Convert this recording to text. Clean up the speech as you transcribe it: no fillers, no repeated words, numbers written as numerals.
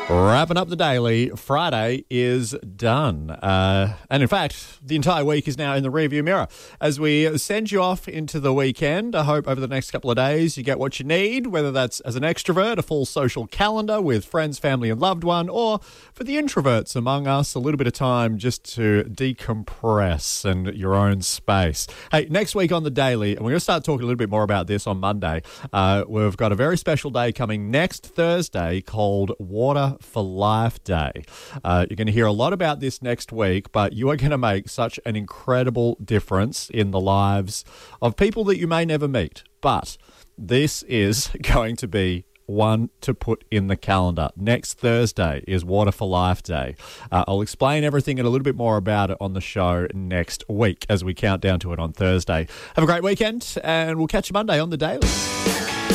Wrapping up the daily, Friday is done. And in fact, the entire week is now in the rearview mirror. As we send you off into the weekend, I hope over the next couple of days you get what you need, whether that's as an extrovert, a full social calendar with friends, family and loved one, or for the introverts among us, a little bit of time just to decompress and your own space. Hey, next week on the daily, and we're going to start talking a little bit more about this on Monday, we've got a very special day coming next Thursday called Water for Life Day. You're going to hear a lot about this next week, but you are going to make such an incredible difference in the lives of people that you may never meet. But this is going to be one to put in the calendar. Next Thursday is Water for Life Day. I'll explain everything and a little bit more about it on the show next week as we count down to it on Thursday. Have a great weekend, and we'll catch you Monday on The Daily.